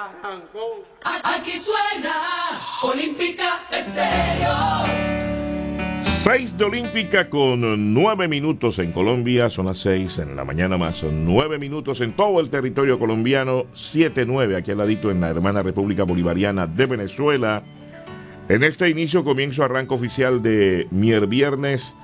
arrancó. Aquí suena Olímpica Estéreo. 6 de Olímpica con 9 minutos en Colombia, son las 6 en la mañana más 9 minutos en todo el territorio colombiano, 7-9 aquí al ladito en la hermana República Bolivariana de Venezuela. En este inicio, comienzo, arranque oficial de miércoles,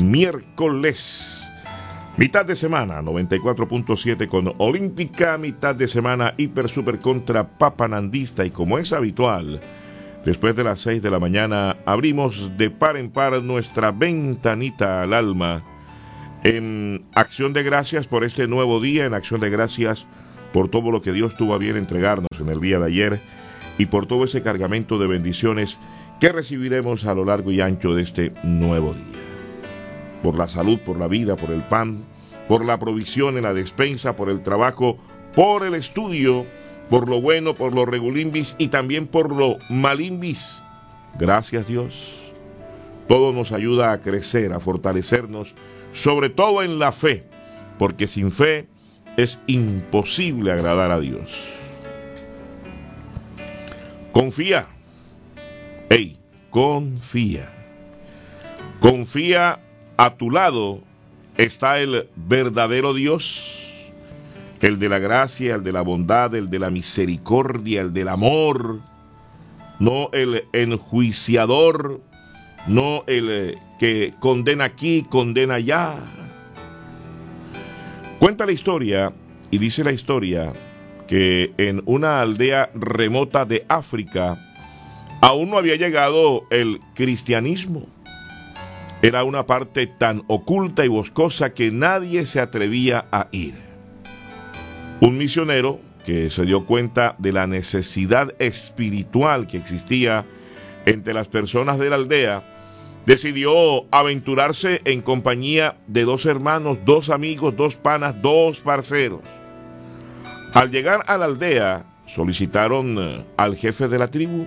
mitad de semana, 94.7 con Olímpica, mitad de semana hiper super contra Papanandista, y como es habitual, después de las 6 de la mañana abrimos de par en par nuestra ventanita al alma en acción de gracias por este nuevo día, en acción de gracias por todo lo que Dios tuvo a bien entregarnos en el día de ayer y por todo ese cargamento de bendiciones que recibiremos a lo largo y ancho de este nuevo día. Por la salud, por la vida, por el pan, por la provisión en la despensa, por el trabajo, por el estudio, por lo bueno, por lo regulimbis y también por lo malimbis. Gracias, Dios. Todo nos ayuda a crecer, a fortalecernos, sobre todo en la fe, porque sin fe es imposible agradar a Dios. Confía. Hey, confía. Confía. A tu lado está el verdadero Dios, el de la gracia, el de la bondad, el de la misericordia, el del amor, no el enjuiciador, no el que condena aquí, condena allá. Cuenta la historia, y dice la historia, que en una aldea remota de África aún no había llegado el cristianismo. Era una parte tan oculta y boscosa que nadie se atrevía a ir. Un misionero que se dio cuenta de la necesidad espiritual que existía entre las personas de la aldea, decidió aventurarse en compañía de 2 hermanos, 2 amigos, 2 panas, 2 parceros. Al llegar a la aldea, solicitaron al jefe de la tribu.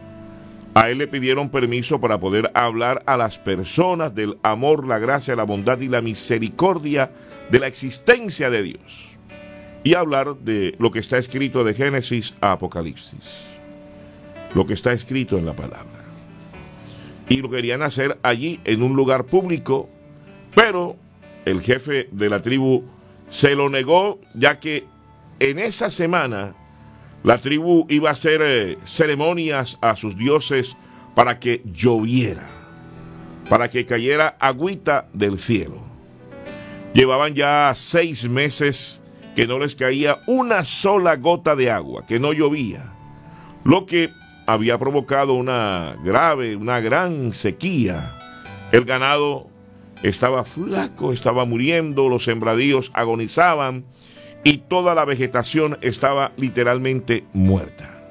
A él le pidieron permiso para poder hablar a las personas del amor, la gracia, la bondad y la misericordia de la existencia de Dios. Y hablar de lo que está escrito de Génesis a Apocalipsis. Lo que está escrito en la palabra. Y lo querían hacer allí en un lugar público, pero el jefe de la tribu se lo negó, ya que en esa semana la tribu iba a hacer ceremonias a sus dioses para que lloviera, para que cayera agüita del cielo. Llevaban ya 6 meses que no les caía una sola gota de agua, que no llovía, lo que había provocado una gran sequía. El ganado estaba flaco, estaba muriendo, los sembradíos agonizaban, y toda la vegetación estaba literalmente muerta.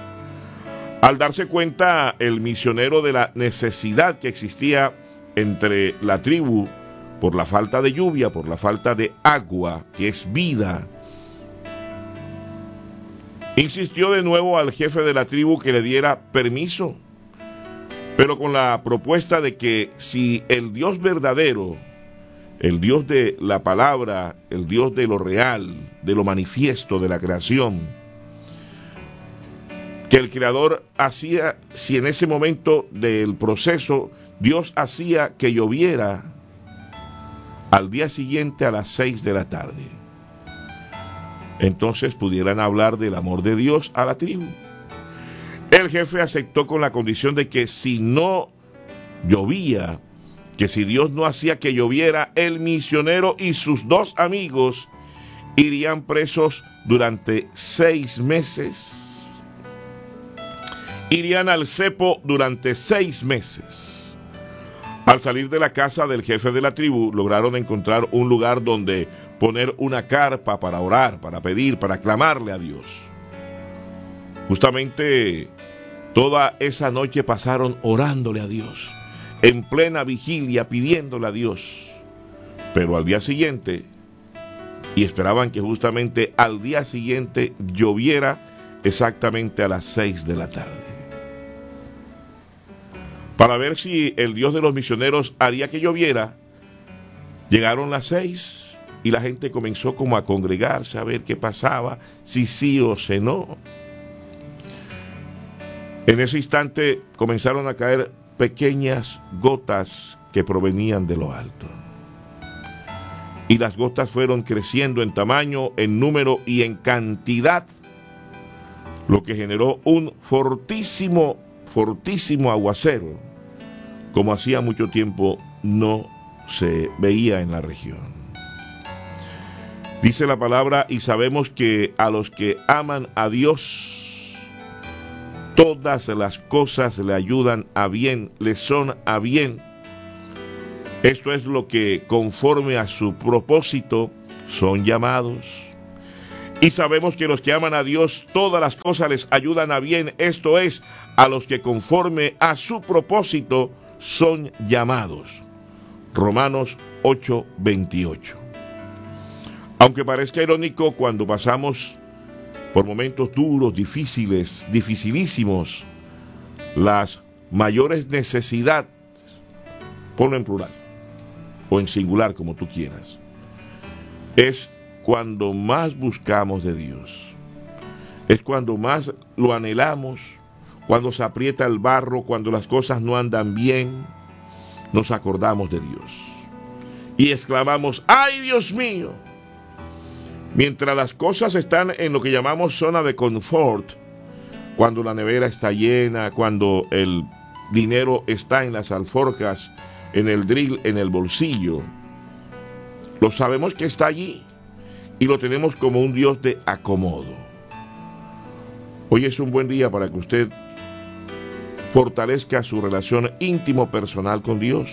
Al darse cuenta el misionero de la necesidad que existía entre la tribu por la falta de lluvia, por la falta de agua, que es vida, insistió de nuevo al jefe de la tribu que le diera permiso, pero con la propuesta de que si el Dios verdadero, el Dios de la palabra, el Dios de lo real, de lo manifiesto, de la creación, que el Creador hacía, si en ese momento del proceso Dios hacía que lloviera al día siguiente a las 6 de la tarde, entonces pudieran hablar del amor de Dios a la tribu. El jefe aceptó con la condición de que si no llovía, que si Dios no hacía que lloviera, el misionero y sus 2 amigos irían presos durante 6 meses. Irían al cepo durante 6 meses. Al salir de la casa del jefe de la tribu, lograron encontrar un lugar donde poner una carpa para orar, para pedir, para clamarle a Dios. Justamente toda esa noche pasaron orándole a Dios, en plena vigilia, pidiéndole a Dios. Pero al día siguiente, y esperaban que justamente al día siguiente lloviera exactamente a las 6 de la tarde, para ver si el Dios de los misioneros haría que lloviera. Llegaron las 6 y la gente comenzó como a congregarse a ver qué pasaba, si sí o si no. En ese instante comenzaron a caer pequeñas gotas que provenían de lo alto. Y las gotas fueron creciendo en tamaño, en número y en cantidad, lo que generó un fortísimo aguacero, como hacía mucho tiempo no se veía en la región. Dice la palabra, y sabemos que a los que aman a Dios, todas las cosas le ayudan a bien, le son a bien. Esto es lo que conforme a su propósito son llamados. Y sabemos que los que aman a Dios, todas las cosas les ayudan a bien. Esto es, a los que conforme a su propósito son llamados. Romanos 8:28. Aunque parezca irónico, cuando pasamos por momentos duros, difíciles, dificilísimos, las mayores necesidades, ponlo en plural o en singular, como tú quieras, es cuando más buscamos de Dios, es cuando más lo anhelamos, cuando se aprieta el barro, cuando las cosas no andan bien, nos acordamos de Dios y exclamamos, ¡ay, Dios mío! Mientras las cosas están en lo que llamamos zona de confort, cuando la nevera está llena, cuando el dinero está en las alforjas, en el drill, en el bolsillo, lo sabemos que está allí y lo tenemos como un Dios de acomodo. Hoy es un buen día para que usted fortalezca su relación íntimo personal con Dios,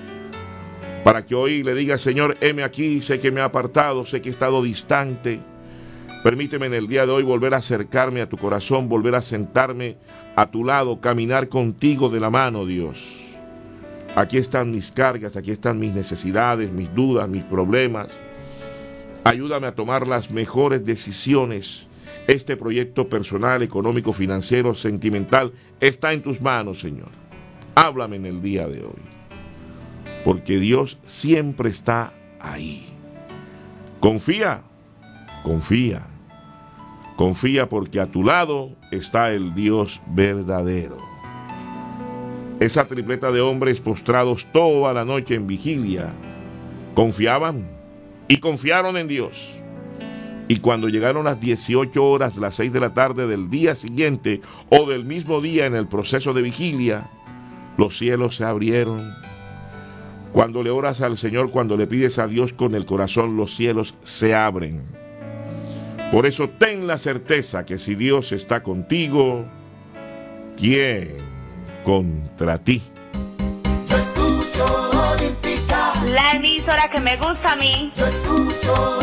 para que hoy le diga, Señor, heme aquí, sé que me he apartado, sé que he estado distante, permíteme en el día de hoy volver a acercarme a tu corazón, volver a sentarme a tu lado, caminar contigo de la mano, Dios. Aquí están mis cargas, aquí están mis necesidades, mis dudas, mis problemas. Ayúdame a tomar las mejores decisiones. Este proyecto personal, económico, financiero, sentimental, está en tus manos, Señor. Háblame en el día de hoy, porque Dios siempre está ahí. Confía, confía, confía, porque a tu lado está el Dios verdadero. Esa tripleta de hombres postrados toda la noche en vigilia confiaban y confiaron en Dios. Y cuando llegaron las 18 horas, las 6 de la tarde del día siguiente o del mismo día en el proceso de vigilia, los cielos se abrieron. Cuando le oras al Señor, cuando le pides a Dios con el corazón, los cielos se abren. Por eso ten la certeza que si Dios está contigo, ¿quién contra ti? Yo escucho Olímpica. La emisora que me gusta a mí. Yo escucho